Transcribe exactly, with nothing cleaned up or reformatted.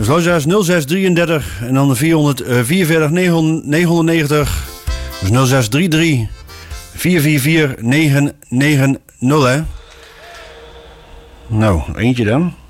Dus luisteraars nul zes drieëndertig en dan vierhonderdvierenveertig negenhonderdnegentig. Dus nul zes drie drie vier vier vier negen negen nul, hè. Nou, eentje dan.